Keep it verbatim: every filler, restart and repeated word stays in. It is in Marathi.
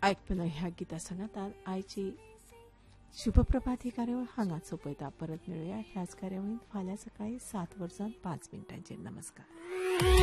ऐकपण ह्या गीता सांगात आयची शुभप्रभात ही कार्यावळ हांगाच सोपयता. परत मेळुया ह्याच कार्यावळीत फाल्यां सकाळी सात वर्सां पाच मिनटांचेर. नमस्कार.